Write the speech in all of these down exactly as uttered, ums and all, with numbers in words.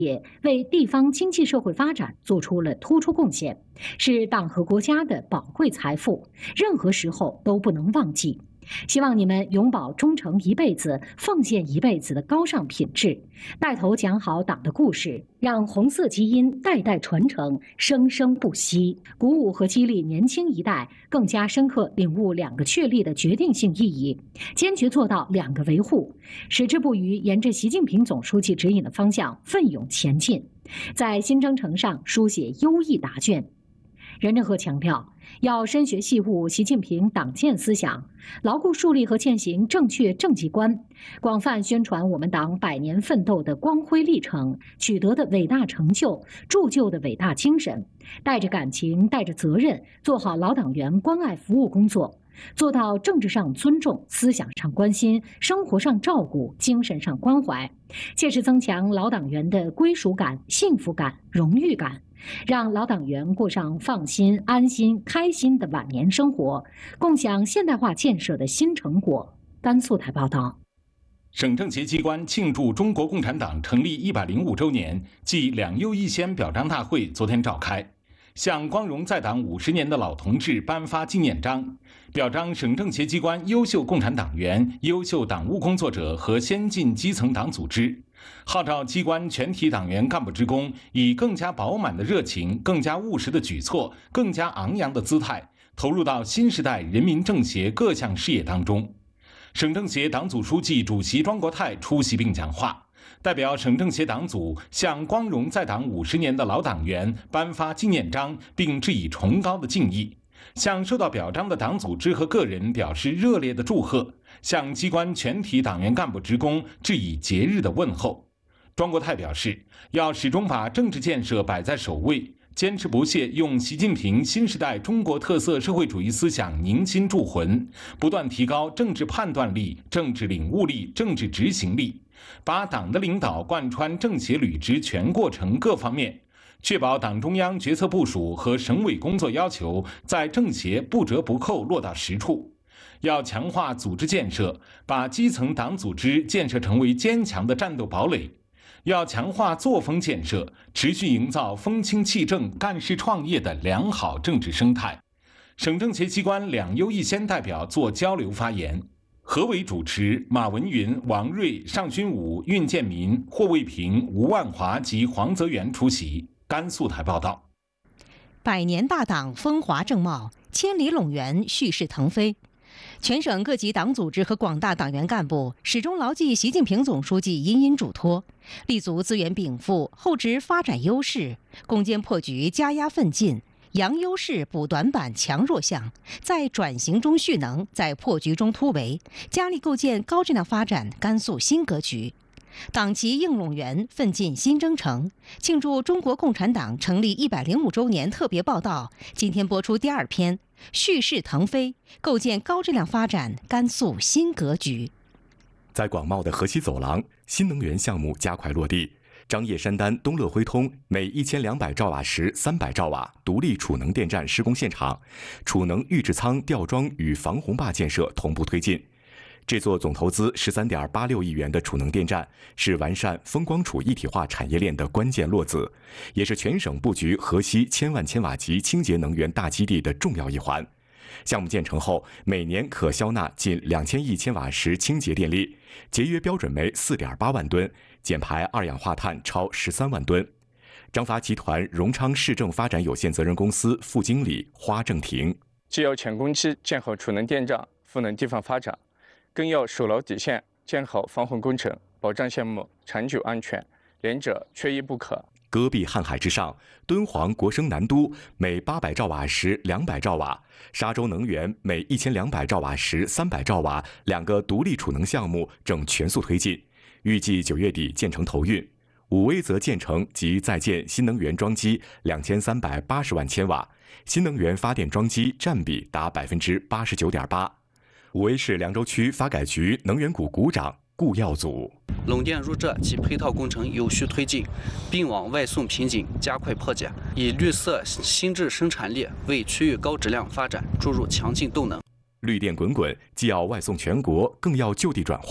也为地方经济社会发展做出了突出贡献，是党和国家的宝贵财富，任何时候都不能忘记。希望你们永葆忠诚一辈子、奉献一辈子的高尚品质，带头讲好党的故事，让红色基因代代传承、生生不息，鼓舞和激励年轻一代更加深刻领悟两个确立的决定性意义，坚决做到两个维护，矢志不渝沿着习近平总书记指引的方向奋勇前进，在新征程上书写优异答卷。任正和强调，要深学细悟习近平党建思想，牢固树立和践行正确政绩观，广泛宣传我们党百年奋斗的光辉历程、取得的伟大成就、铸就的伟大精神，带着感情、带着责任，做好老党员关爱服务工作，做到政治上尊重、思想上关心、生活上照顾、精神上关怀，切实增强老党员的归属感、幸福感、荣誉感，让老党员过上放心、安心、开心的晚年生活，共享现代化建设的新成果。甘肃台报道。 省政协机关庆祝中国共产党成立一百零五周年暨两优一先表彰大会昨天召开，向光荣在党五十年的老同志颁发纪念章，表彰省政协机关优秀共产党员、优秀党务工作者和先进基层党组织，号召机关全体党员干部职工以更加饱满的热情、更加务实的举措、更加昂扬的姿态，投入到新时代人民政协各项事业当中。省政协党组书记、主席庄国泰出席并讲话，代表省政协党组向光荣在党五十年的老党员颁发纪念章，并致以崇高的敬意，向受到表彰的党组织和个人表示热烈的祝贺，向机关全体党员干部职工致以节日的问候。庄国泰表示，要始终把政治建设摆在首位，坚持不懈用习近平新时代中国特色社会主义思想凝心铸魂，不断提高政治判断力、政治领悟力、政治执行力，把党的领导贯穿政协履职全过程各方面，确保党中央决策部署和省委工作要求在政协不折不扣落到实处。要强化组织建设，把基层党组织建设成为坚强的战斗堡垒。要强化作风建设，持续营造风清气正、干事创业的良好政治生态。省政协机关两优一先代表作交流发言，何伟主持，马文云、王瑞、尚勋武、运建民、霍卫平、吴万华及黄泽元出席。甘肃台报道。 百年大党风华正茂，千里陇源蓄势腾飞。全省各级党组织和广大党员干部始终牢记习近平总书记殷殷嘱托，立足资源禀赋，厚植发展优势，攻坚破局，加压奋进，扬优势，补短板，强弱项，在转型中蓄能，在破局中突围，加力构建高质量发展甘肃新格局。党旗映陇源，奋进新征程。庆祝中国共产党成立一百零五周年特别报道，今天播出第二篇，蓄势腾飞，构建高质量发展甘肃新格局。 在广袤的河西走廊，新能源项目加快落地。张掖山丹东乐辉通每一千两百兆瓦时三百兆瓦独立储能电站施工现场，储能预制仓吊装与防洪坝建设同步推进。这座总投资十三点八六亿元的储能电站是完善风光储一体化产业链的关键落子，也是全省布局河西千万千瓦级清洁能源大基地的重要一环。项目建成后，每年可消纳近两千亿千瓦时清洁电力，节约标准煤四点八万吨，减排二氧化碳超十三万吨。张发集团荣昌市政发展有限责任公司副经理花正廷， 既要全工期建好储能电站，赋能地方发展，更要守牢底线，建好防洪工程，保障项目长久安全，两者缺一不可。 戈壁瀚海之上，敦煌国生南都每八百兆瓦时两百兆瓦，沙洲能源每一千两百兆瓦时三百兆瓦，两个独立储能项目正全速推进，预计九月底建成投运。武威则建成及在建新能源装机两千三百八十万千瓦，新能源发电装机占比达百分之八十九点八。武威市凉州区发改局能源股股长顾耀祖， 拢电入浙及配套工程有序推进，并网外送瓶颈加快破解，以绿色新质生产力为区域高质量发展注入强劲动能。 绿电滚滚，既要外送全国，更要就地转化。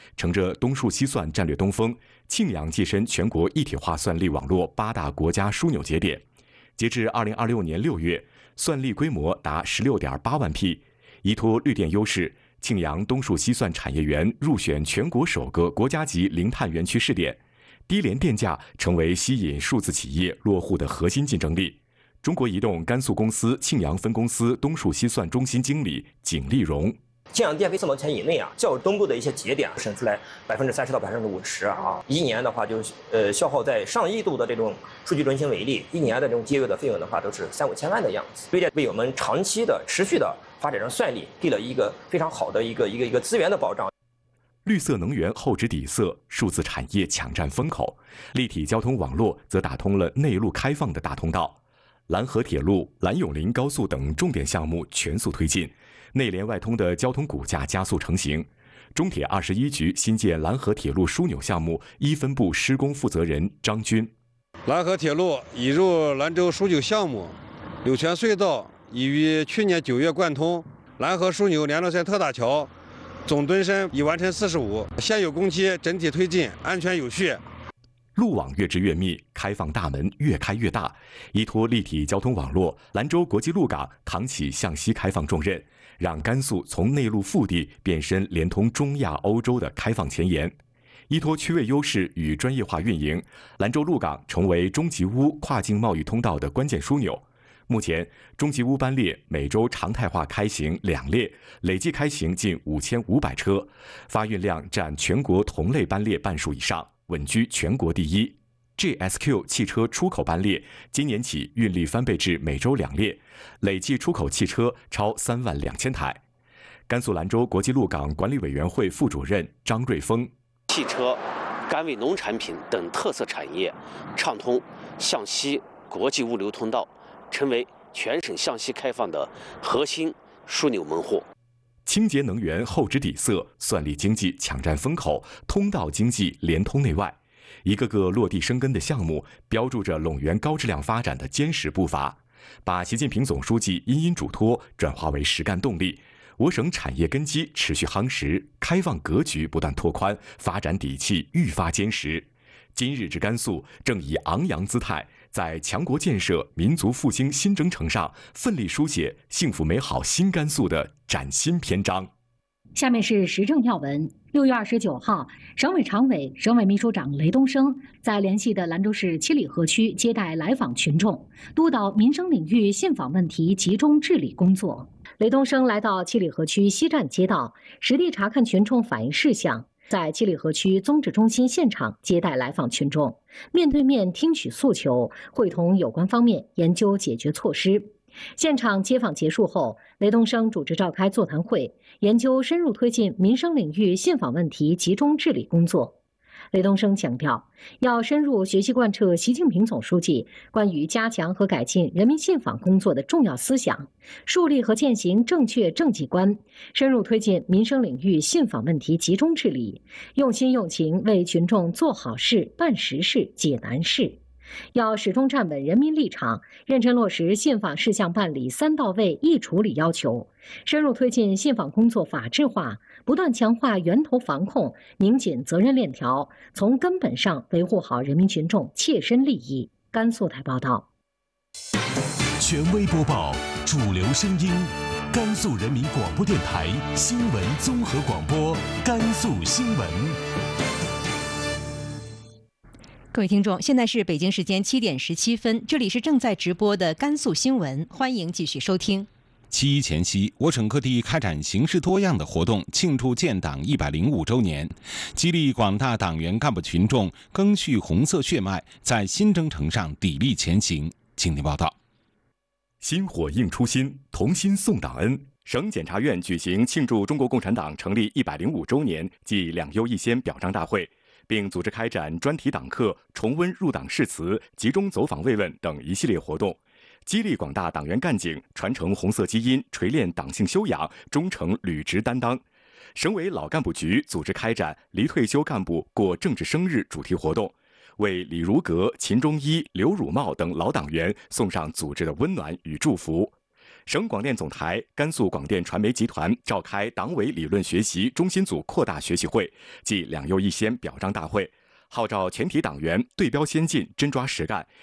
乘着东数西算战略东风，庆阳跻身全国一体化算力网络八大国家枢纽节点。截至二零二六年六月，算力规模达十六点八万 P。依托绿电优势，庆阳东数西算产业园入选全国首个国家级零碳园区试点，低廉电价成为吸引数字企业落户的核心竞争力。中国移动甘肃公司庆阳分公司东数西算中心经理景立荣。 庆阳电费四毛钱以内啊，较东部的一些节点省出来百分之三十到百分之五十啊，一年的话就是呃消耗在上亿度的这种数据中心为例，一年的这种节约的费用的话都是三五千万的样子，对这为我们长期的持续的发展上算力给了一个非常好的一个一个一个资源的保障。 绿色能源厚植底色，数字产业抢占风口，立体交通网络则打通了内陆开放的大通道。兰河铁路、兰永林高速等重点项目全速推进，内联外通的交通骨架加速成型。中铁二十一局新建兰河铁路枢纽项目一分部施工负责人张军。 兰河铁路已入兰州枢纽项目，柳泉隧道已于去年九月贯通，兰河枢纽联络线特大桥总吨深已完成四十五，现有工期整体推进，安全有序。 路网越织越密，开放大门越开越大。依托立体交通网络，兰州国际陆港扛起向西开放重任，让甘肃从内陆腹地变身连通中亚、欧洲的开放前沿。依托区位优势与专业化运营，兰州陆港成为中吉乌跨境贸易通道的关键枢纽。目前，中吉乌班列每周常态化开行两列，累计开行近五千五百车，发运量占全国同类班列半数以上，稳居全国第一。G S Q 汽车出口班列今年起运力翻倍至每周两列，累计出口汽车超三万两千台。甘肃兰州国际陆港管理委员会副主任张瑞峰： 汽车、甘味农产品等特色产业畅通向西国际物流通道，成为全省向西开放的核心枢纽门户。 清洁能源厚植底色，算力经济抢占风口，通道经济连通内外，一个个落地生根的项目，标注着陇源高质量发展的坚实步伐，把习近平总书记殷殷嘱托转化为实干动力。我省产业根基持续夯实，开放格局不断拓宽，发展底气愈发坚实。今日之甘肃，正以昂扬姿态，在强国建设、民族复兴新征程上，奋力书写幸福美好新甘肃的崭新篇章。 下面是时政要闻。六月二十九号，省委常委、省委秘书长雷东升在联系的兰州市七里河区接待来访群众，督导民生领域信访问题集中治理工作。雷东升来到七里河区西站街道，实地查看群众反映事项，在七里河区综治中心现场接待来访群众，面对面听取诉求，会同有关方面研究解决措施。现场接访结束后，雷东升主持召开座谈会，研究深入推进民生领域信访问题集中治理工作。雷东升强调，要深入学习贯彻习近平总书记关于加强和改进人民信访工作的重要思想，树立和践行正确政绩观，深入推进民生领域信访问题集中治理，用心用情为群众做好事、办实事、解难事。要始终站稳人民立场，认真落实信访事项办理三到位一处理要求，深入推进信访工作法治化，不断强化源头防控，拧紧责任链条，从根本上维护好人民群众切身利益。甘肃台报道。 权威播报，主流声音，甘肃人民广播电台新闻综合广播，甘肃新闻。 各位听众，现在是北京时间七点十七分，这里是正在直播的甘肃新闻，欢迎继续收听。 七一前夕，我省各地开展形式多样的活动，庆祝建党一百零五周年，激励广大党员干部群众赓续红色血脉，在新征程上砥砺前行。请听报道。 薪火映初心，同心送党恩。省检察院举行庆祝中国共产党成立一百零五周年暨两优一先表彰大会，并组织开展专题党课、重温入党誓词、集中走访慰问等一系列活动，激励广大党员干警传承红色基因，锤炼党性修养，忠诚履职担当。省委老干部局组织开展离退休干部过政治生日主题活动，为李如阁、秦中一、刘汝茂等老党员送上组织的温暖与祝福。 省广电总台、甘肃广电传媒集团召开党委理论学习中心组扩大学习会暨两优一先表彰大会，号召全体党员对标先进、真抓实干，